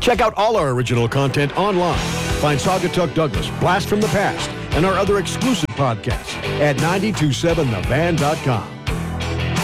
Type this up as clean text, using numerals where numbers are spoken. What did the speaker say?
Check out all our original content online. Find Saugatuck Douglas, Blast from the Past, and our other exclusive podcasts at 927thevan.com.